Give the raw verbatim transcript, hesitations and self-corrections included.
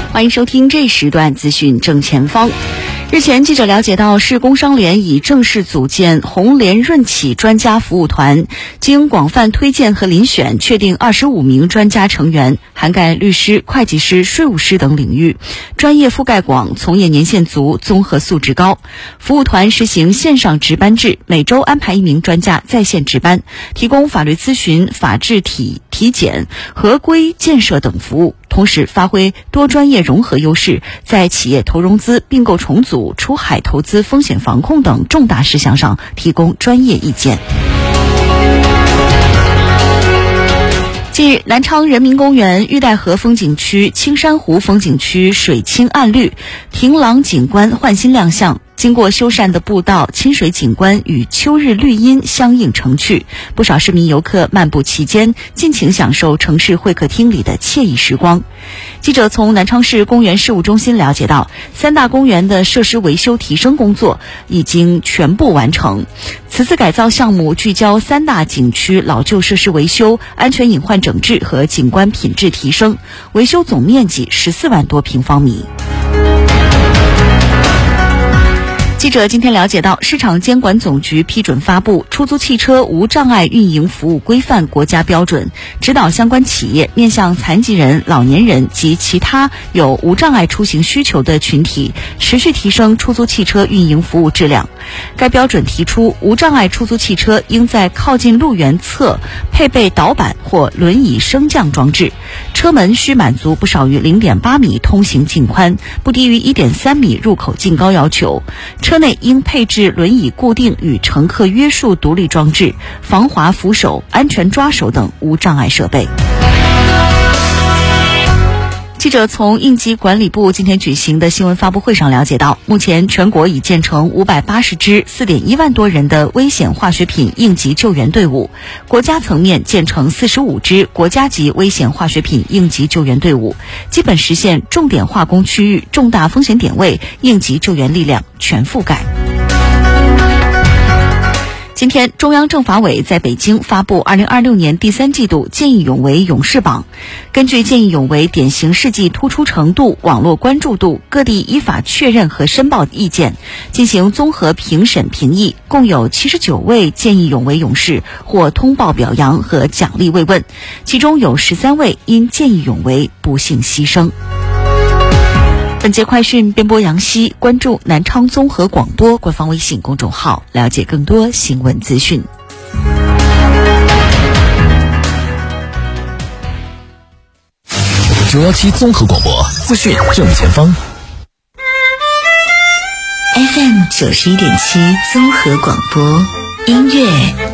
欢迎收听这时段资讯正前方。日前，记者了解到，市工商联已正式组建红联润企专家服务团，经广泛推荐和遴选，确定二十五名专家成员，涵盖律师、会计师、税务师等领域，专业覆盖广，从业年限足，综合素质高。服务团实行线上值班制，每周安排一名专家在线值班，提供法律咨询、法治体体检、合规建设等服务。同时发挥多专业融合优势，在企业投融资、并购重组、出海投资风险防控等重大事项上提供专业意见。近日，南昌人民公园玉带河风景区、青山湖风景区水清岸绿，亭廊景观焕新亮相。经过修缮的步道、亲水景观与秋日绿荫相映成趣，不少市民游客漫步其间，尽情享受城市会客厅里的惬意时光。记者从南昌市公园事务中心了解到，三大公园的设施维修提升工作已经全部完成。此次改造项目聚焦三大景区老旧设施维修、安全隐患整治和景观品质提升，维修总面积十四万多平方米。记者今天了解到，市场监管总局批准发布《出租汽车无障碍运营服务规范国家标准》，指导相关企业面向残疾人、老年人及其他有无障碍出行需求的群体，持续提升出租汽车运营服务质量。该标准提出，无障碍出租汽车应在靠近路缘侧配备导板或轮椅升降装置，车门需满足不少于 零点八米通行径宽，不低于 一点三米入口径高要求。车内应配置轮椅固定与乘客约束独立装置、防滑扶手、安全抓手等无障碍设备。记者从应急管理部今天举行的新闻发布会上了解到，目前全国已建成五百八十支 四点一万多人的危险化学品应急救援队伍，国家层面建成四十五支国家级危险化学品应急救援队伍，基本实现重点化工区域、重大风险点位应急救援力量全覆盖。今天，中央政法委在北京发布二零二六年第三季度见义勇为勇士榜。根据见义勇为典型事迹突出程度、网络关注度、各地依法确认和申报意见，进行综合评审评议，共有七十九位见义勇为勇士获通报表扬和奖励慰问，其中有十三位因见义勇为不幸牺牲。本节快讯编播杨希，关注南昌综合广播官方微信公众号，了解更多新闻资讯。 九一七综合广播资讯正前方。 F M 九十一点七综合广播音乐